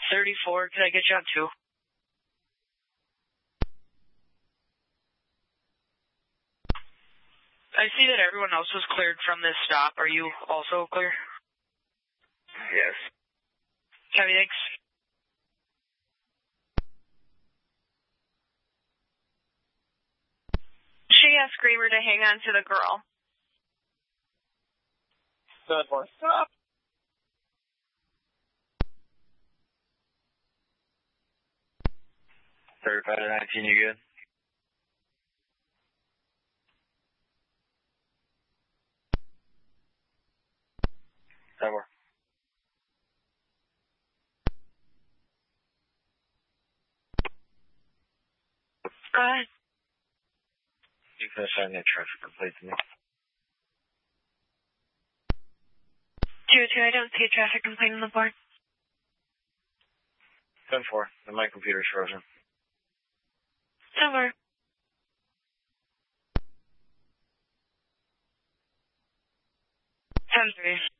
34, can I get you on 2? I see that everyone else was cleared from this stop. Are you also clear? Yes. Copy, thanks. She asked Screamer to hang on to the girl. 7-4. Stop. Certified at 19, you good? Somewhere. Go ahead. You can assign that traffic complete to me. 2-2, I don't see a traffic complaint on the board. 10-4, and my computer's frozen. Somewhere. 10-3.